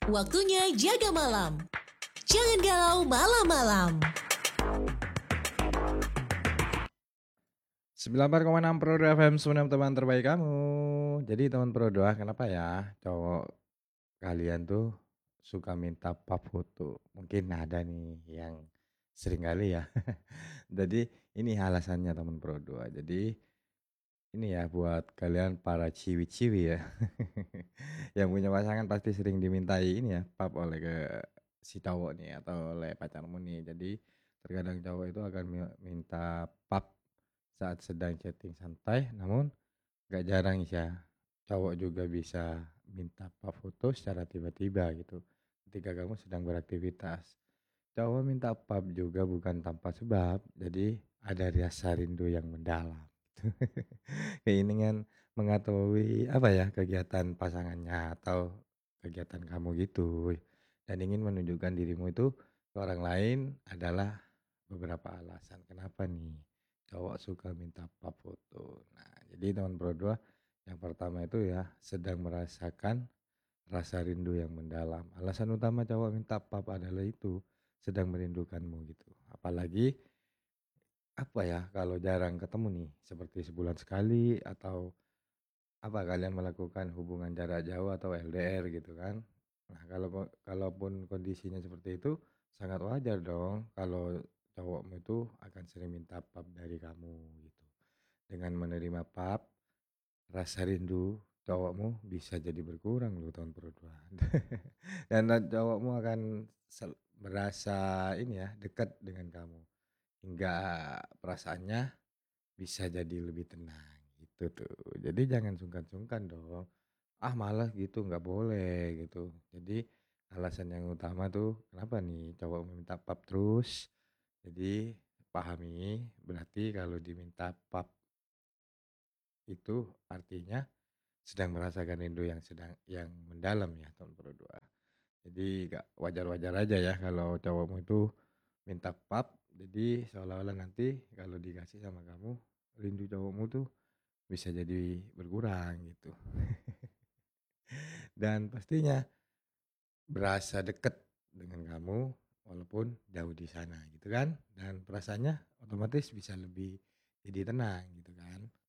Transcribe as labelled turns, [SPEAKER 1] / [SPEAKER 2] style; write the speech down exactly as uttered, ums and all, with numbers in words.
[SPEAKER 1] Waktunya jaga malam. Jangan galau malam-malam.
[SPEAKER 2] sembilan puluh empat koma enam Pro F M, sembilan teman terbaik kamu. Jadi teman Pro Doa, kenapa ya cowok kalian tuh suka minta pap foto? Mungkin ada nih yang sering kali ya. Jadi ini alasannya teman Pro Doa. Jadi ini ya buat kalian para ciwi-ciwi ya. Yang punya pasangan pasti sering dimintai ini ya pap oleh ke si cowok nih atau oleh pacarmu nih. Jadi terkadang cowok itu akan mi- minta pap saat sedang chatting santai, namun gak jarang ya cowok juga bisa minta pap foto secara tiba-tiba gitu ketika kamu sedang beraktivitas. Cowok minta pap juga bukan tanpa sebab, jadi ada rasa rindu yang mendalam. Keinginan mengetahui apa ya kegiatan pasangannya atau kegiatan kamu gitu, dan ingin menunjukkan dirimu itu ke orang lain adalah beberapa alasan kenapa nih cowok suka minta pap foto. Nah, jadi teman berdua, yang pertama itu ya sedang merasakan rasa rindu yang mendalam. Alasan utama cowok minta pap adalah itu sedang merindukanmu gitu. Apalagi apa ya kalau jarang ketemu nih seperti sebulan sekali atau apa kalian melakukan hubungan jarak jauh atau L D R gitu kan. Nah, kalau kalaupun kondisinya seperti itu sangat wajar dong kalau cowokmu itu akan sering minta pap dari kamu gitu. Dengan menerima pap, rasa rindu cowokmu bisa jadi berkurang loh tahun berdua. Dan cowokmu akan sel- merasa ini ya dekat dengan kamu hingga perasaannya bisa jadi lebih tenang gitu tuh. Jadi jangan sungkan-sungkan dong. Ah malah gitu nggak boleh gitu. Jadi alasan yang utama tuh kenapa nih cowok meminta pap terus. Jadi pahami berarti kalau diminta pap itu artinya sedang merasakan rindu yang sedang yang mendalam ya tahun berdua. Jadi gak wajar-wajar aja ya kalau cowokmu itu minta pap. Jadi seolah-olah nanti kalau dikasih sama kamu rindu cowokmu tuh bisa jadi berkurang gitu. Dan pastinya berasa deket dengan kamu walaupun jauh di sana gitu kan. Dan perasaannya otomatis bisa lebih jadi tenang gitu kan.